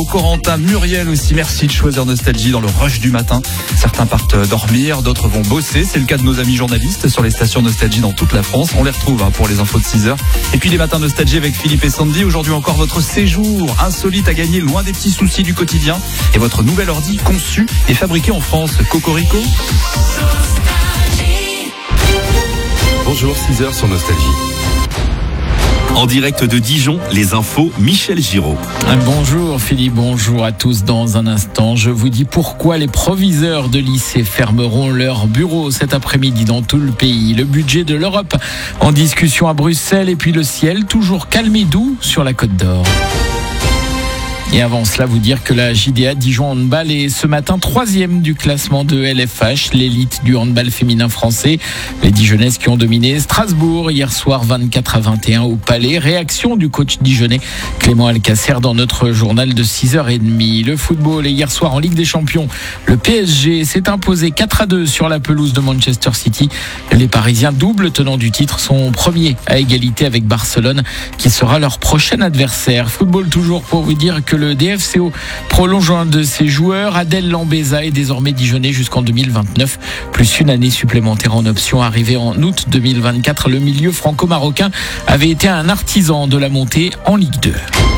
Corentin, Muriel aussi, merci de choisir Nostalgie dans le rush du matin. Certains partent dormir, d'autres vont bosser. C'est le cas de nos amis journalistes sur les stations Nostalgie dans toute la France. On les retrouve pour les infos de 6h. Et puis les matins Nostalgie avec Philippe et Sandy. Aujourd'hui encore votre séjour insolite à gagner loin des petits soucis du quotidien. Et votre nouvel ordi conçu et fabriqué en France. Cocorico. Bonjour, 6h sur Nostalgie. En direct de Dijon, les infos, Michel Giraud. Bonjour Philippe, bonjour à tous. Dans un instant, je vous dis pourquoi les proviseurs de lycée fermeront leurs bureaux cet après-midi dans tout le pays. Le budget de l'Europe en discussion à Bruxelles et puis le ciel toujours calme et doux sur la Côte d'Or. Et avant cela, vous dire que la JDA Dijon Handball est ce matin 3e du classement de LFH, l'élite du handball féminin français. Les Dijonnaises qui ont dominé Strasbourg hier soir 24-21 au Palais. Réaction du coach dijonnais Clément Alcacer dans notre journal de 6h30. Le football et hier soir en Ligue des Champions, le PSG s'est imposé 4-2 sur la pelouse de Manchester City. Les Parisiens, double tenant du titre, sont premiers à égalité avec Barcelone qui sera leur prochain adversaire. Football toujours pour vous dire que le DFCO prolonge un de ses joueurs. Adel Lambeza est désormais dijonnais jusqu'en 2029, plus une année supplémentaire en option. Arrivé en août 2024, le milieu franco-marocain avait été un artisan de la montée en Ligue 2.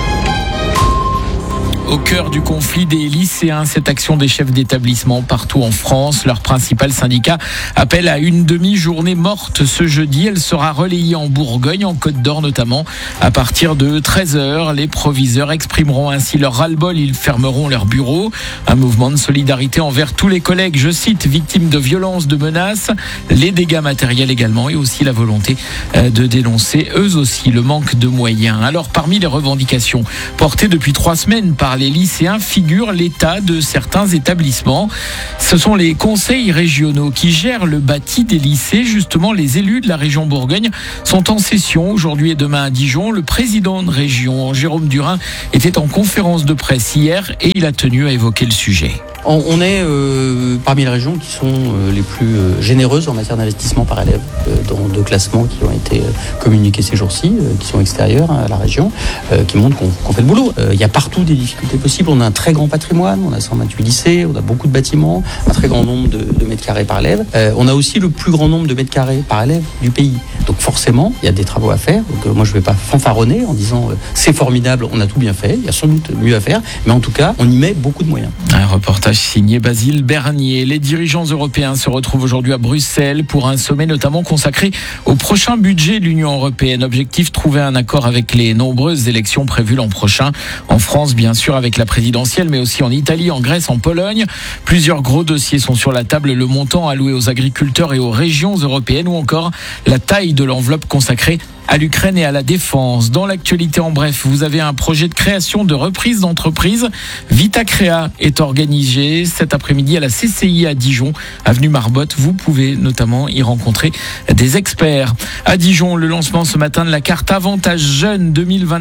Au cœur du conflit des lycéens, cette action des chefs d'établissement partout en France. Leur principal syndicat appelle à une demi-journée morte ce jeudi. Elle sera relayée en Bourgogne, en Côte d'Or notamment. À partir de 13h, les proviseurs exprimeront ainsi leur ras-le-bol. Ils fermeront leurs bureaux. Un mouvement de solidarité envers tous les collègues, je cite, victimes de violences, de menaces, les dégâts matériels également et aussi la volonté de dénoncer eux aussi le manque de moyens. Alors parmi les revendications portées depuis 3 semaines par les lycéens figure l'état de certains établissements. Ce sont les conseils régionaux qui gèrent le bâti des lycées. Justement, les élus de la région Bourgogne sont en session aujourd'hui et demain à Dijon. Le président de région, Jérôme Durin, était en conférence de presse hier et il a tenu à évoquer le sujet. On est parmi les régions qui sont les plus généreuses en matière d'investissement par élève, dans 2 classements qui ont été communiqués ces jours-ci, qui sont extérieurs à la région, qui montrent qu'on fait le boulot. Il y a partout des difficultés possibles. On a un très grand patrimoine, on a 128 lycées, on a beaucoup de bâtiments, un très grand nombre de mètres carrés par élève. On a aussi le plus grand nombre de mètres carrés par élève du pays. Donc forcément, il y a des travaux à faire. Donc moi, je ne vais pas fanfaronner en disant c'est formidable, on a tout bien fait. Il y a sans doute mieux à faire, mais en tout cas, on y met beaucoup de moyens. Un reportage signé Basile Bernier. Les dirigeants européens se retrouvent aujourd'hui à Bruxelles pour un sommet notamment consacré au prochain budget de l'Union européenne. Objectif, trouver un accord avec les nombreuses élections prévues l'an prochain. En France, bien sûr, avec la présidentielle, mais aussi en Italie, en Grèce, en Pologne. Plusieurs gros dossiers sont sur la table. Le montant alloué aux agriculteurs et aux régions européennes ou encore la taille de l'enveloppe consacrée à l'Ukraine et à la défense. Dans l'actualité en bref, vous avez un projet de création de reprise d'entreprise. Vitacrea est organisé cet après-midi à la CCI à Dijon, avenue Marbotte. Vous pouvez notamment y rencontrer des experts. À Dijon, le lancement ce matin de la carte Avantage Jeunes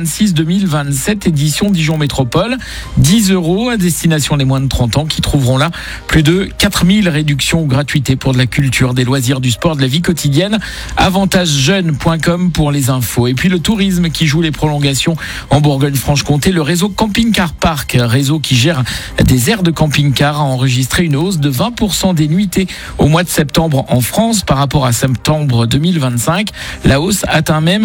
2026-2027, édition Dijon Métropole. 10 € à destination des moins de 30 ans qui trouveront là plus de 4000 réductions ou gratuités pour de la culture, des loisirs, du sport, de la vie quotidienne. AvantageJeunes.com pour les infos. Et puis le tourisme qui joue les prolongations en Bourgogne-Franche-Comté. Le réseau Camping Car Park, réseau qui gère des aires de camping-car, a enregistré une hausse de 20% des nuitées au mois de septembre en France par rapport à septembre 2025. La hausse atteint même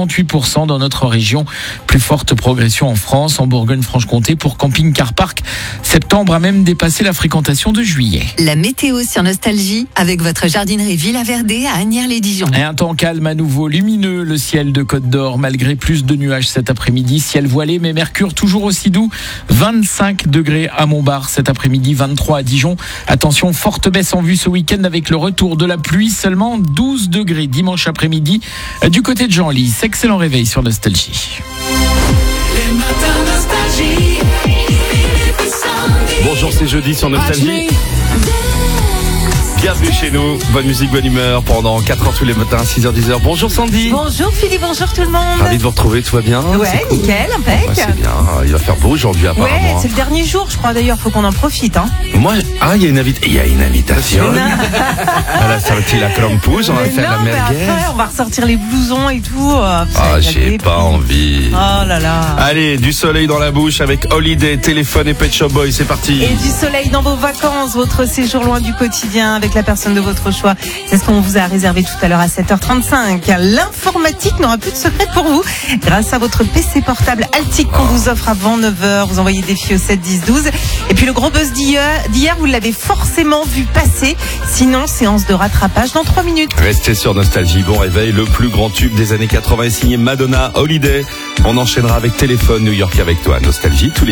58% dans notre région. Plus forte progression en France, en Bourgogne-Franche-Comté pour Camping Car Park. Septembre a même dépassé la fréquentation de juillet. La météo sur Nostalgie avec votre jardinerie Villa Verdé à Asnières-les-Dijon. Et un temps calme à nouveau, lumineux, le ciel de Côte d'Or, malgré plus de nuages cet après-midi. Ciel voilé, mais mercure toujours aussi doux. 25 degrés à Montbard cet après-midi, 23 à Dijon. Attention, forte baisse en vue ce week-end avec le retour de la pluie. Seulement 12 degrés dimanche après-midi. Du côté de Genlis, excellent réveil sur Nostalgie. Les matins Nostalgie. Bonjour, c'est jeudi sur Nostalgie. Bienvenue chez nous. Bonne musique, bonne humeur pendant 4 heures tous les matins, 6h, 10h. Bonjour Sandy. Bonjour Philippe, bonjour tout le monde. Ravi de vous retrouver, tout va bien? Ouais, Cool. nickel, impec. Ouais, c'est bien. Il va faire beau aujourd'hui apparemment. Ouais, c'est le dernier jour, je crois d'ailleurs, faut qu'on en profite. Hein. Moi, il y a une invitation. À la sortie la crampouge, on va faire la mais merguez. après, on va ressortir les blousons et tout. J'ai pas envie. Oh là là. Allez, du soleil dans la bouche avec Holiday, Téléphone et Pet Shop Boy, c'est parti. Et du soleil dans vos vacances, votre séjour loin du quotidien avec la personne de votre choix. C'est ce qu'on vous a réservé tout à l'heure à 7h35. L'informatique n'aura plus de secret pour vous. Grâce à votre PC portable Altic qu'on vous offre avant 9h, vous envoyez défi au 7 10 12. Et puis le gros buzz d'hier, vous l'avez forcément vu passer. Sinon, séance de rattrapage dans 3 minutes. Restez sur Nostalgie, bon réveil, le plus grand tube des années 80 est signé Madonna, Holiday. On enchaînera avec Téléphone New York avec toi, Nostalgie tous les